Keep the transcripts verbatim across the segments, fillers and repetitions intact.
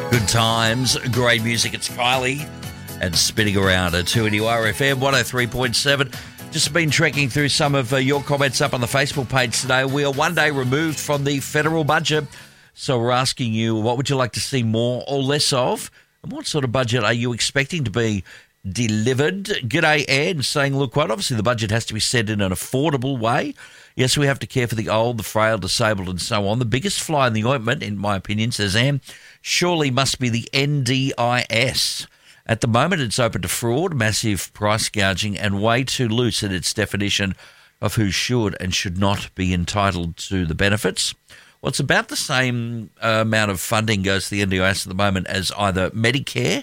Good times, great music. It's Kylie and spinning around at two N U R F M one oh three point seven. Just been trekking through some of uh, your comments up on the Facebook page today. We are one day removed from the federal budget, so we're asking you, what would you like to see more or less of? And what sort of budget are you expecting to be delivered? G'day, Ed, saying, look, quite obviously the budget has to be set in an affordable way. Yes, we have to care for the old, the frail, disabled and so on. The biggest fly in the ointment, in my opinion, says Anne, surely must be the N D I S. At the moment, it's open to fraud, massive price gouging and way too loose in its definition of who should and should not be entitled to the benefits. Well, it's about the same uh, amount of funding goes to the N D I S at the moment as either Medicare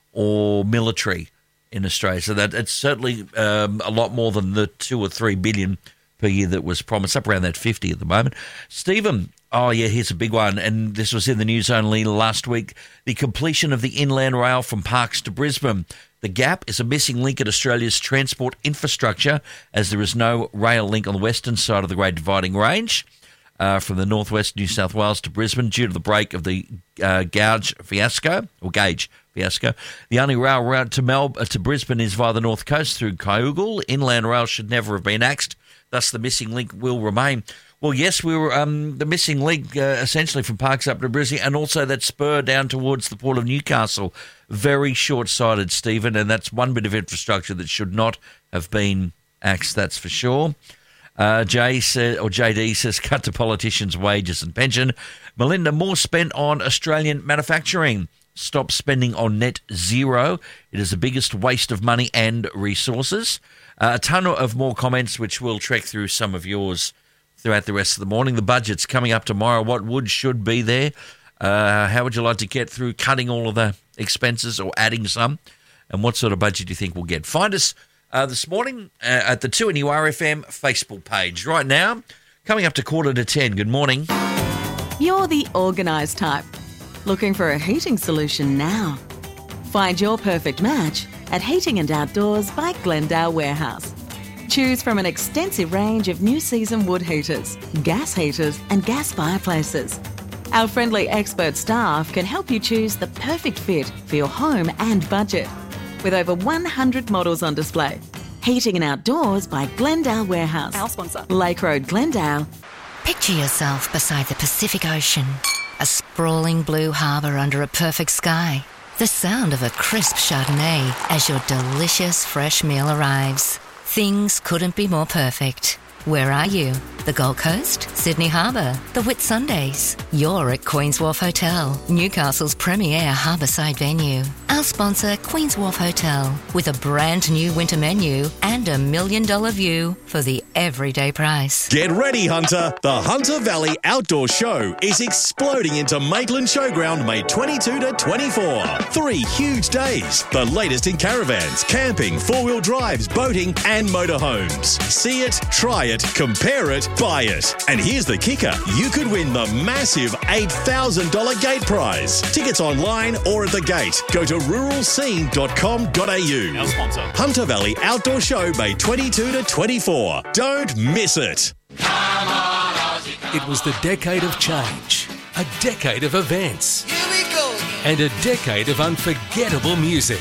or military in Australia. So that it's certainly um, a lot more than the two or three billion per year that was promised, up around that fifty at the moment. Stephen, oh yeah, here's a big one, and this was in the news only last week. The completion of the Inland Rail from Parkes to Brisbane. The gap is a missing link in Australia's transport infrastructure, as there is no rail link on the western side of the Great Dividing Range uh, from the northwest New South Wales to Brisbane due to the break of the uh, gauge fiasco, or gauge fiasco. The only rail route to Melbourne, to Brisbane is via the north coast through Kyogle. Inland Rail should never have been axed. Thus, the missing link will remain. Well, yes, we were um, the missing link uh, essentially from Parkes up to Brisbane, and also that spur down towards the port of Newcastle. Very short-sighted, Stephen, and that's one bit of infrastructure that should not have been axed, that's for sure. Uh, Jay says, or J D says, cut to politicians' wages and pension. Melinda, more spent on Australian manufacturing. Stop spending on net zero. It is the biggest waste of money and resources. Uh, a ton of more comments, which we'll trek through some of yours throughout the rest of the morning. The budget's coming up tomorrow. What would, should be there? Uh, how would you like to get through cutting all of the expenses or adding some? And what sort of budget do you think we'll get? Find us uh, this morning uh, at the two N U R F M Facebook page. Right now, coming up to quarter to ten. Good morning. You're the organised type. Looking for a heating solution now? Find your perfect match at Heating and Outdoors by Glendale Warehouse. Choose from an extensive range of new season wood heaters, gas heaters and gas fireplaces. Our friendly expert staff can help you choose the perfect fit for your home and budget. With over one hundred models on display. Heating and Outdoors by Glendale Warehouse. Our sponsor. Lake Road, Glendale. Picture yourself beside the Pacific Ocean. A sprawling blue harbour under a perfect sky. The sound of a crisp Chardonnay as your delicious fresh meal arrives. Things couldn't be more perfect. Where are you? The Gold Coast? Sydney Harbour? The Whitsundays? You're at Queen's Wharf Hotel, Newcastle's premier harbourside venue. Our sponsor, Queen's Wharf Hotel, with a brand new winter menu and a million dollar view for the everyday price. Get ready, Hunter. The Hunter Valley Outdoor Show is exploding into Maitland Showground May twenty-second to twenty-fourth. Three huge days. The latest in caravans, camping, four-wheel drives, boating and motorhomes. See it, try it, compare it, buy it. And here's the kicker. You could win the massive eight thousand dollars gate prize. Tickets online or at the gate. Go to rural scene dot com dot a u. Our sponsor. Hunter Valley Outdoor Show May twenty-second to twenty-fourth. Don't miss it. It was the decade of change, a decade of events, Here we go. and a decade of unforgettable music.